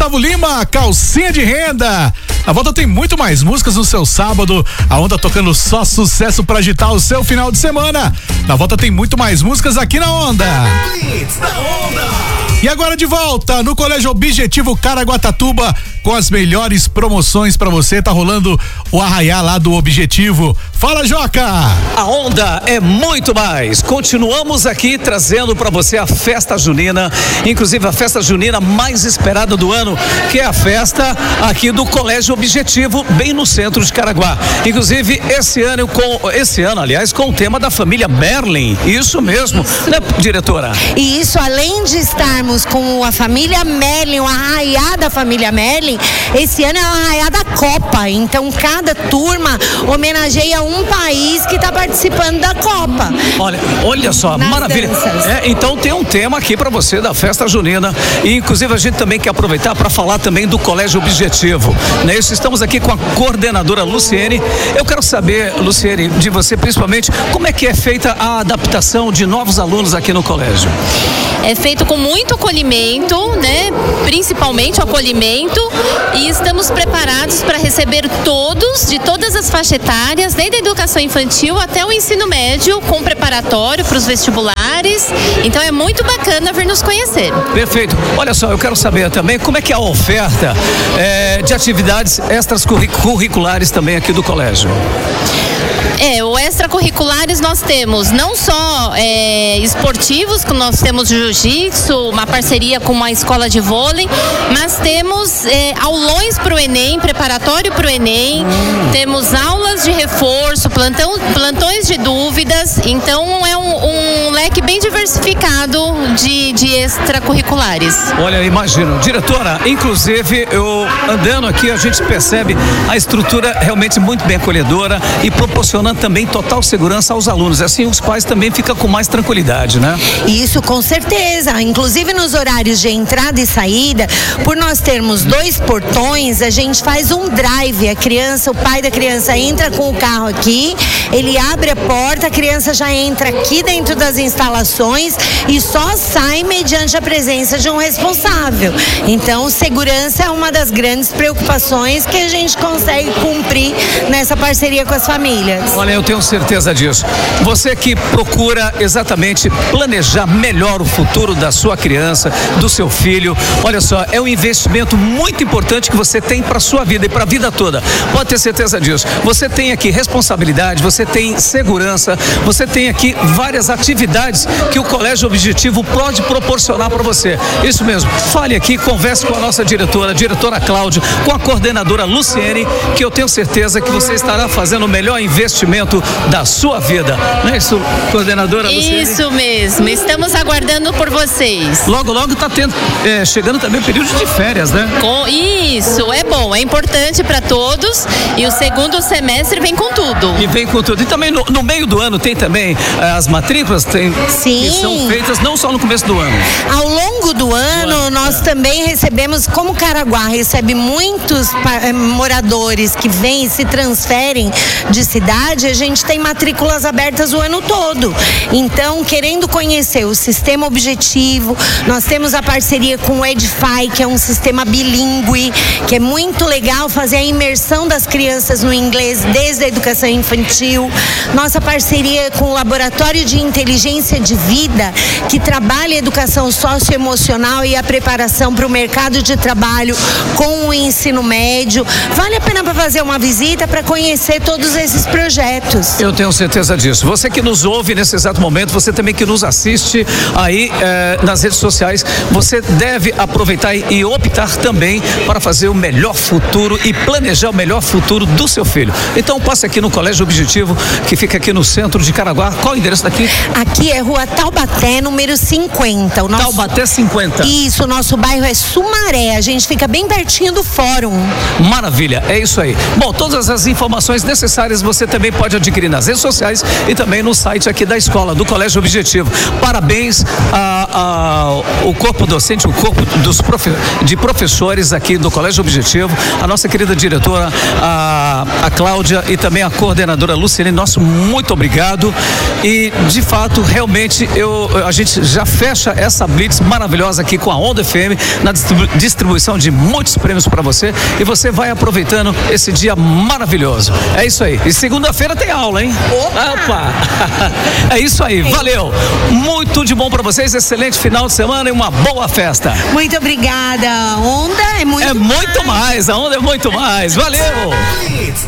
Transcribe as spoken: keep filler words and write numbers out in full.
Gustavo Lima, calcinha de renda. Na volta tem muito mais músicas no seu sábado. A Onda tocando só sucesso pra agitar o seu final de semana. Na volta tem muito mais músicas aqui na Onda. Blitz da Onda. E agora de volta no Colégio Objetivo Caraguatatuba com as melhores promoções pra você. Tá rolando o arraiá lá do Objetivo. Fala, Joca! A Onda é muito mais. Continuamos aqui trazendo pra você a festa junina, inclusive a festa junina mais esperada do ano, que é a festa aqui do Colégio Objetivo, bem no centro de Caraguá. Inclusive esse ano com esse ano, aliás, com o tema da família Merlin. Isso mesmo, né, diretora? E isso, além de estarmos com a família Merlin, o arraiá da família Merlin, esse ano é o arraiá da Copa. Então cada turma homenageia um país que está participando da Copa. Olha, olha só, Nas maravilha. É, então tem um tema aqui para você da festa junina e inclusive a gente também quer aproveitar para falar também do Colégio Objetivo. Né? Isso, estamos aqui com a coordenadora Luciene. Eu quero saber, Luciene, de você principalmente, como é que é feita a adaptação de novos alunos aqui no colégio? É feito com muito acolhimento, né? Principalmente o acolhimento, e estamos preparados para receber todos, de todas as faixas etárias, desde a educação infantil até o ensino médio, com preparatório para os vestibulares. Então é muito bacana vir nos conhecer. Perfeito. Olha só, eu quero saber também como é que é a oferta é, de atividades extracurriculares também aqui do colégio. É, o extracurriculares nós temos não só é, esportivos, que nós temos jiu-jitsu, uma parceria com uma escola de vôlei, mas temos é, aulões para o Enem, preparatório para o Enem, temos aulas de reforço, plantão, plantões de dúvidas, então é um, um leque bem diversificado de, de extracurriculares. Olha, imagino. Diretora, inclusive, eu andando aqui, a gente percebe a estrutura realmente muito bem acolhedora e proporcionando também total segurança aos alunos. Assim os pais também ficam com mais tranquilidade, né? Isso, com certeza. Inclusive nos horários de entrada e saída, por nós termos dois portões, a gente faz um drive. A criança, o pai da criança entra com o carro aqui, ele abre a porta, a criança já entra aqui dentro das instalações e só sai mediante a presença de um responsável. Então, segurança é uma das grandes preocupações que a gente consegue cumprir nessa parceria com as famílias. Olha, eu tenho certeza disso. Você que procura exatamente planejar melhor o futuro da sua criança, do seu filho, olha só, é um investimento muito importante que você tem para sua vida e para a vida toda. Pode ter certeza disso. Você tem aqui responsabilidade, você tem segurança, você tem aqui várias atividades que o Colégio Objetivo pode proporcionar para você. Isso mesmo. Fale aqui, converse com a nossa diretora, a diretora Cláudia, com a coordenadora Luciene, que eu tenho certeza que você estará fazendo o melhor investimento da sua vida. Não é isso, coordenadora Luciene? Isso mesmo, estamos aguardando por vocês. Logo, logo está é, chegando também o período de férias, né? Com, isso, é bom, é importante para todos e o segundo semestre vem com tudo. E vem com tudo. E também no, no meio do ano tem também as matrículas tem, Sim. que são feitas não só no começo do ano. Ao longo do ano, ano nós é. também recebemos, como Caraguá recebe muitos pa, moradores que vêm e se transferem de cidade, a gente tem matrículas abertas o ano todo. Então, querendo conhecer o sistema Objetivo, nós temos a parceria com o Edify, que é um sistema bilíngue, que é muito legal fazer a imersão das crianças no inglês desde a educação infantil. Nossa parceria com o Laboratório de Inteligência de Vida, que trabalha a educação socioemocional e a preparação para o mercado de trabalho com o ensino médio. Vale a pena para fazer uma visita para conhecer todos esses projetos. Eu tenho certeza disso. Você que nos ouve nesse exato momento, você também que nos assiste aí eh, nas redes sociais, você deve aproveitar e, e optar também para fazer o melhor futuro e planejar o melhor futuro do seu filho. Então passe aqui no Colégio Objetivo, que fica aqui no centro de Caraguá. Qual o endereço daqui? Aqui é Rua Taubaté, número cinquenta. O nosso... Taubaté cinquenta. Isso, o nosso bairro é Sumaré. A gente fica bem pertinho do fórum. Maravilha, é isso aí. Bom, todas as informações necessárias você também também pode adquirir nas redes sociais e também no site aqui da escola, do Colégio Objetivo. Parabéns ao corpo docente, o corpo dos profe, de professores aqui do Colégio Objetivo, a nossa querida diretora, a, a Cláudia, e também a coordenadora Luciene. Nosso muito obrigado. E de fato, realmente, eu, a gente já fecha essa blitz maravilhosa aqui com a Onda F M, na distribuição de muitos prêmios para você, e você vai aproveitando esse dia maravilhoso. É isso aí. E segunda-feira tem aula, hein? Opa! Opa. É isso aí. Valeu. Muito de bom para vocês. Excelente final de semana e uma boa festa. Muito obrigada. Onda é muito É muito mais. mais. A Onda é muito mais. Valeu!